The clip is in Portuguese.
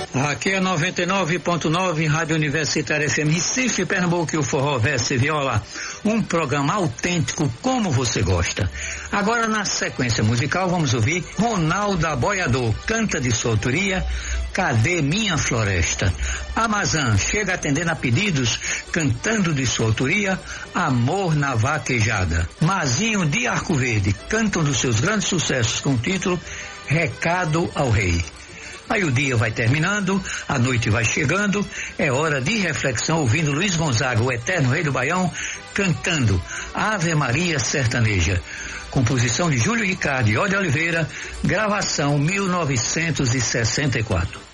Aqui é 99.9, Rádio Universitária FM Recife, Pernambuco, e o Forró Verso e Viola, um programa autêntico como você gosta. Agora, na sequência musical, vamos ouvir Ronaldo Aboiador, canta de sua autoria, Cadê Minha Floresta? Amazã chega atendendo a pedidos, cantando de sua autoria, Amor na Vaquejada. Mazinho de Arco Verde, cantam dos seus grandes sucessos com o título Recado ao Rei. Aí o dia vai terminando, a noite vai chegando, é hora de reflexão ouvindo Luiz Gonzaga, o eterno rei do Baião, cantando Ave Maria Sertaneja. Composição de Júlio Ricardo e Ó de Oliveira, gravação 1964.